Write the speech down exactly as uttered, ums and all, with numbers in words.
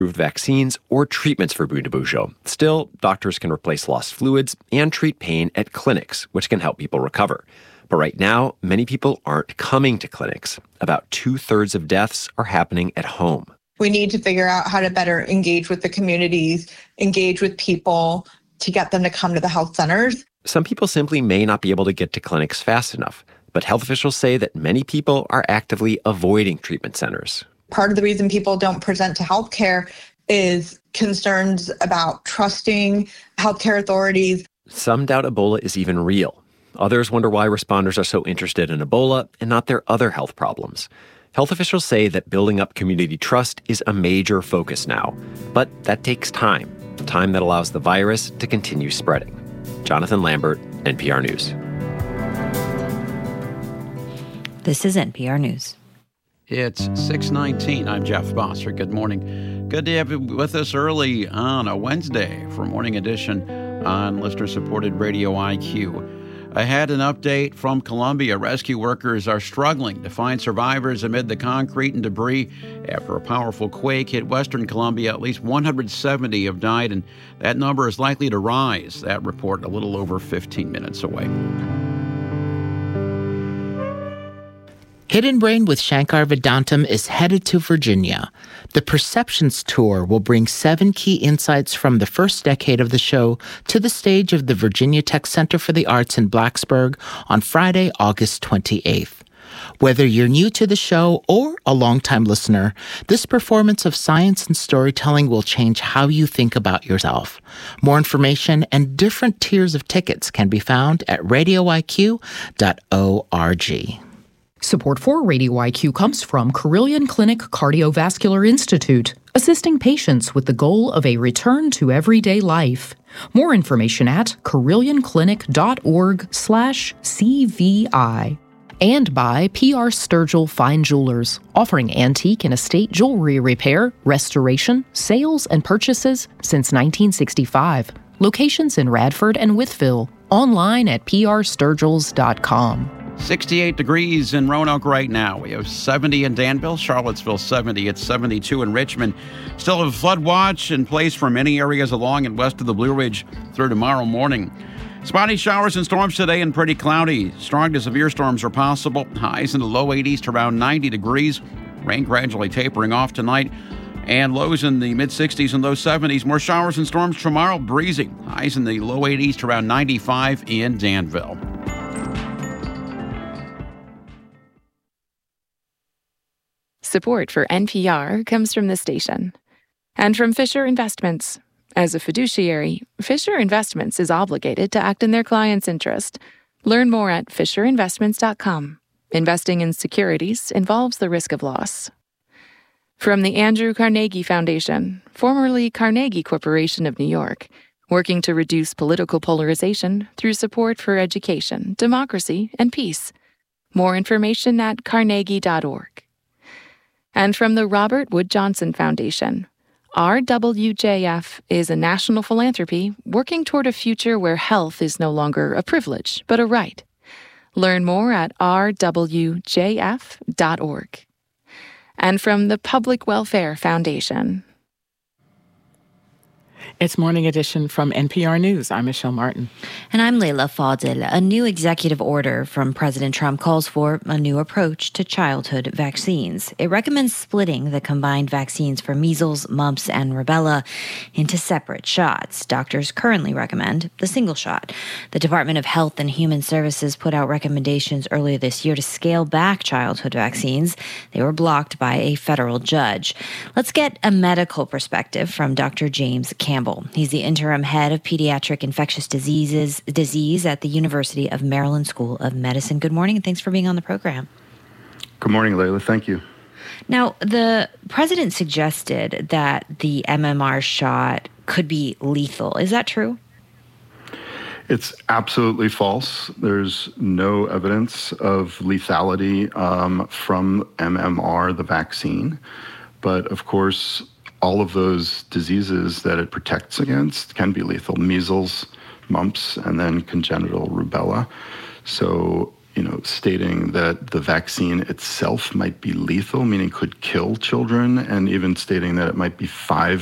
vaccines or treatments for Bundo-Bujo. Still, doctors can replace lost fluids and treat pain at clinics, which can help people recover. But right now, many people aren't coming to clinics. About two-thirds of deaths are happening at home. We need to figure out how to better engage with the communities, engage with people to get them to come to the health centers. Some people simply may not be able to get to clinics fast enough, but health officials say that many people are actively avoiding treatment centers. Part of the reason people don't present to healthcare is concerns about trusting healthcare authorities. Some doubt Ebola is even real. Others wonder why responders are so interested in Ebola and not their other health problems. Health officials say that building up community trust is a major focus now, but that takes time, time that allows the virus to continue spreading. Jonathan Lambert, N P R News. This is N P R News. It's six nineteen. I'm Jeff Bosser. Good morning. Good to have you with us early on a Wednesday for Morning Edition on listener-supported Radio I Q. I had an update from Colombia. Rescue workers are struggling to find survivors amid the concrete and debris after a powerful quake hit western Colombia. At least one hundred seventy have died, and that number is likely to rise. That report a little over fifteen minutes away. Hidden Brain with Shankar Vedantam is headed to Virginia. The Perceptions Tour will bring seven key insights from the first decade of the show to the stage of the Virginia Tech Center for the Arts in Blacksburg on Friday, August twenty-eighth. Whether you're new to the show or a longtime listener, this performance of science and storytelling will change how you think about yourself. More information and different tiers of tickets can be found at radio I Q dot org. Support for Radio I Q comes from Carilion Clinic Cardiovascular Institute, assisting patients with the goal of a return to everyday life. More information at carillionclinic.org slash CV. And by P R Sturgill Fine Jewelers, offering antique and estate jewelry repair, restoration, sales, and purchases since nineteen sixty-five. Locations in Radford and Wytheville. Online at p r sturgills dot com. sixty-eight degrees in Roanoke right now. We have seventy in Danville, Charlottesville seventy. It's seventy-two in Richmond. Still have a flood watch in place for many areas along and west of the Blue Ridge through tomorrow morning. Spotty showers and storms today and pretty cloudy. Strong to severe storms are possible. Highs in the low eighties to around ninety degrees. Rain gradually tapering off tonight. And lows in the mid-sixties and low seventies. More showers and storms tomorrow. Breezy. Highs in the low eighties to around ninety-five in Danville. Support for N P R comes from the station and from Fisher Investments. As a fiduciary, Fisher Investments is obligated to act in their client's interest. Learn more at fisher investments dot com. Investing in securities involves the risk of loss. From the Andrew Carnegie Foundation, formerly Carnegie Corporation of New York, working to reduce political polarization through support for education, democracy, and peace. More information at carnegie dot org. And from the Robert Wood Johnson Foundation, R W J F is a national philanthropy working toward a future where health is no longer a privilege, but a right. Learn more at r w j f dot org. And from the Public Welfare Foundation. It's Morning Edition from N P R News. I'm Michelle Martin. And I'm Leila Fadel. A new executive order from President Trump calls for a new approach to childhood vaccines. It recommends splitting the combined vaccines for measles, mumps, and rubella into separate shots. Doctors currently recommend the single shot. The Department of Health and Human Services put out recommendations earlier this year to scale back childhood vaccines. They were blocked by a federal judge. Let's get a medical perspective from Doctor James Campbell. He's the interim head of pediatric infectious diseases disease at the University of Maryland School of Medicine. Good morning, and thanks for being on the program. Good morning, Leila. Thank you. Now, the president suggested that the M M R shot could be lethal. Is that true? It's absolutely false. There's no evidence of lethality um, from M M R, the vaccine. But of course, all of those diseases that it protects against can be lethal. Measles, mumps, and then congenital rubella. So you know, stating that the vaccine itself might be lethal, meaning could kill children, and even stating that it might be five